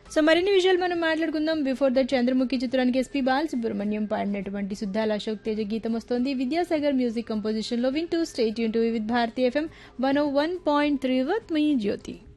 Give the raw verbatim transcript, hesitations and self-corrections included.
So మరిన్ని విషయాలు మనం మాట్లాడుకుందాం. బిఫోర్ దట్ చంద్రముఖి చిత్రానికి ఎస్పీ బాలసుబ్రహ్మణ్యం పాడినటువంటి సుద్దాల అశోక్ తేజ గీతం వస్తోంది విద్యాసాగర్ మ్యూజిక్ కంపోజిషన్ లో. వింటూ state Yoon to with Bharati FM one oh one point three with me Jyothi.